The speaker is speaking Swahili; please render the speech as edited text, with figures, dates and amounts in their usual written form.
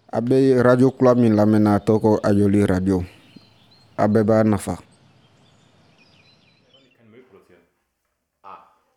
A bɛ radio kula min lamɛnna a tɔgɔ ko Ayoli radio a bɛɛ b'a nafa. Ja, die kann Müll produzieren. Ah,